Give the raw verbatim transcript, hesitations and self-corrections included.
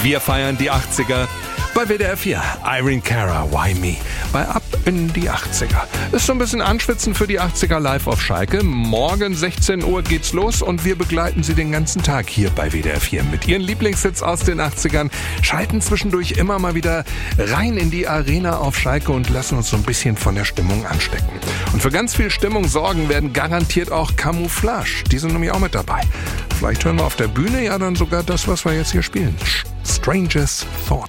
Wir feiern die achtziger. Bei W D R vier, Irene Cara, Why Me? Bei Ab in die achtziger. Ist so ein bisschen Anschwitzen für die achtziger live auf Schalke. Morgen sechzehn Uhr geht's los und wir begleiten Sie den ganzen Tag hier bei W D R vier mit Ihren Lieblingshits aus den achtzigern. Schalten zwischendurch immer mal wieder rein in die Arena auf Schalke und lassen uns so ein bisschen von der Stimmung anstecken. Und für ganz viel Stimmung sorgen werden garantiert auch Camouflage. Die sind nämlich auch mit dabei. Vielleicht hören wir auf der Bühne ja dann sogar das, was wir jetzt hier spielen. Strangest Thought.